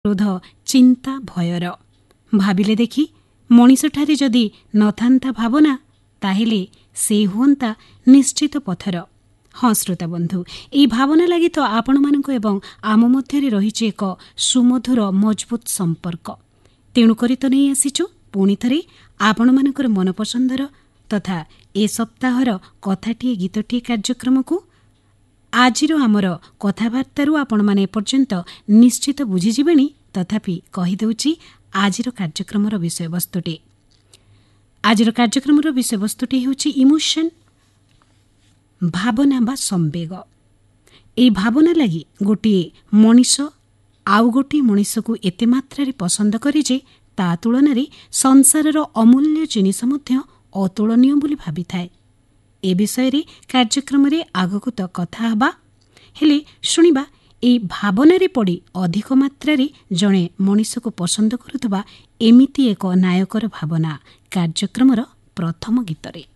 କ୍ରୋଧ ଚିନ୍ତା ଭୟର। ଭାବିଲେ ଦେଖି ମଣିଷଠାରେ ଯଦି ନଥାନ୍ତା ଭାବନା ତାହେଲେ ସେ ହୁଅନ୍ତା ନିଶ୍ଚିତ ପଥର। ହଁ ଶ୍ରୋତାବନ୍ଧୁ, ଏହି ଭାବନା ଲାଗି ତ ଆପଣମାନଙ୍କ ଏବଂ ଆମ ମଧ୍ୟରେ ରହିଛି ଏକ ସୁମଧୁର ମଜବୁତ ସମ୍ପର୍କ। ତେଣୁକରି ତ ନେଇ ଆସିଛୁ ପୁଣି ଥରେ ଆପଣମାନଙ୍କର ମନପସନ୍ଦର ତଥା ଏ ସପ୍ତାହର କଥାଟିଏ ଗୀତଟିଏ କାର୍ଯ୍ୟକ୍ରମକୁ। ଆଜିର ଆମର କଥାବାର୍ତ୍ତାରୁ ଆପଣମାନେ ଏପର୍ଯ୍ୟନ୍ତ ନିଶ୍ଚିତ ବୁଝିଯିବେଣି, ତଥାପି କହିଦେଉଛି ଆଜିର କାର୍ଯ୍ୟକ୍ରମର ବିଷୟବସ୍ତୁଟି। ଆଜିର କାର୍ଯ୍ୟକ୍ରମର ବିଷୟବସ୍ତୁଟି ହେଉଛି ଇମୋସନ୍, ଭାବନା ବା ସମ୍ବେଗ। ଏହି ଭାବନା ଲାଗି ଗୋଟିଏ ମଣିଷ ଆଉ ଗୋଟିଏ ମଣିଷକୁ ଏତେ ମାତ୍ରାରେ ପସନ୍ଦ କରେ ଯେ ତା ତୁଳନାରେ ସଂସାରର ଅମୂଲ୍ୟ ଜିନିଷ ମଧ୍ୟ ଅତୁଳନୀୟ ବୋଲି ଭାବିଥାଏ। ଏ ବିଷୟରେ କାର୍ଯ୍ୟକ୍ରମରେ ଆଗକୁ ତ କଥା ହେବା, ହେଲେ ଶୁଣିବା ଏହି ଭାବନାରେ ପଡ଼ି ଅଧିକ ମାତ୍ରାରେ ଜଣେ ମଣିଷକୁ ପସନ୍ଦ କରୁଥିବା ଏମିତି ଏକ ନାୟକର ଭାବନା କାର୍ଯ୍ୟକ୍ରମର ପ୍ରଥମ ଗୀତରେ।